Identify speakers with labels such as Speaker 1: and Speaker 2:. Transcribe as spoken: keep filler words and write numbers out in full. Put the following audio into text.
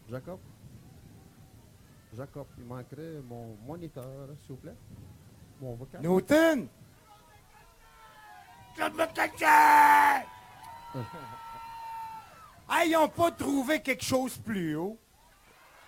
Speaker 1: Jacob. Jacob, il manquerait mon moniteur, s'il vous plaît. Mon vocal.
Speaker 2: Newton! Hey, ils n'ont pas trouvé quelque chose plus haut.